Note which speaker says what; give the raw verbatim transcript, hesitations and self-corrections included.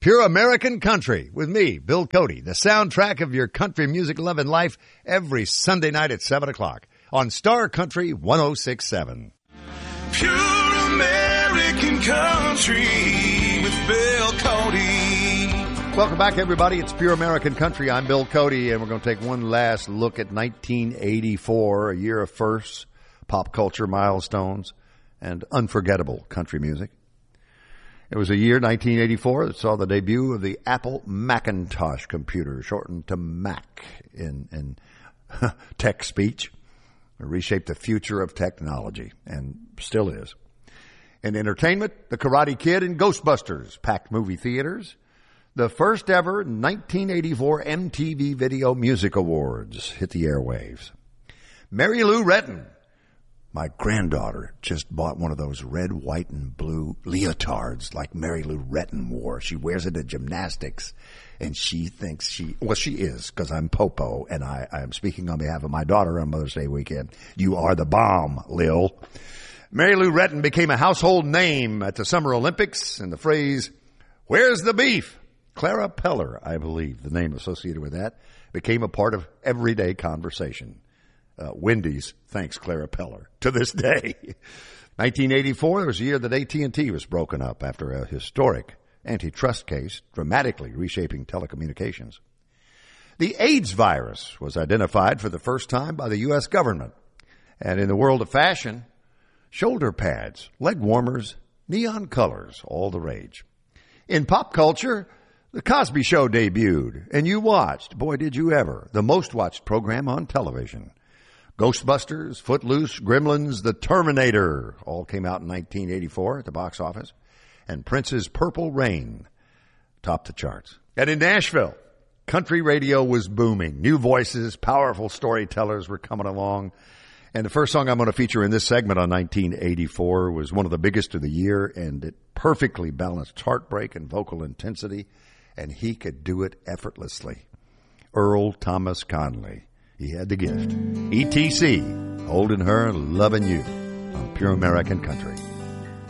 Speaker 1: Pure American Country with me, Bill Cody, the soundtrack of your country music loving life every Sunday night at seven o'clock on Star Country one oh six point seven.
Speaker 2: Pure American Country with Bill Cody.
Speaker 1: Welcome back, everybody. It's Pure American Country. I'm Bill Cody, and we're going to take one last look at nineteen eighty-four, a year of firsts, pop culture milestones, and unforgettable country music. It was a year, nineteen eighty-four, that saw the debut of the Apple Macintosh computer, shortened to Mac in, in tech speech. It reshaped the future of technology, and still is. In entertainment, The Karate Kid and Ghostbusters packed movie theaters. The first ever nineteen eighty-four M T V Video Music Awards hit the airwaves. Mary Lou Retton. My granddaughter just bought one of those red, white, and blue leotards like Mary Lou Retton wore. She wears it at gymnastics, and she thinks she, well, she is, because I'm Popo, and I, I am speaking on behalf of my daughter on Mother's Day weekend. You are the bomb, Lil. Mary Lou Retton became a household name at the Summer Olympics, and the phrase, "Where's the beef?" Clara Peller, I believe, the name associated with that, became a part of everyday conversation. Uh, Wendy's thanks Clara Peller to this day. nineteen eighty-four was the year that A T and T was broken up after a historic antitrust case, dramatically reshaping telecommunications. The AIDS virus was identified for the first time by the U S government. And in the world of fashion, shoulder pads, leg warmers, neon colors, all the rage. In pop culture, The Cosby Show debuted, and you watched, boy did you ever, the most watched program on television. Ghostbusters, Footloose, Gremlins, The Terminator all came out in nineteen eighty-four at the box office. And Prince's Purple Rain topped the charts. And in Nashville, country radio was booming. New voices, powerful storytellers were coming along. And the first song I'm going to feature in this segment on nineteen eighty-four was one of the biggest of the year, and it perfectly balanced heartbreak and vocal intensity, and he could do it effortlessly. Earl Thomas Conley. He had the gift. E T C, Holding Her, Loving You on Pure American Country.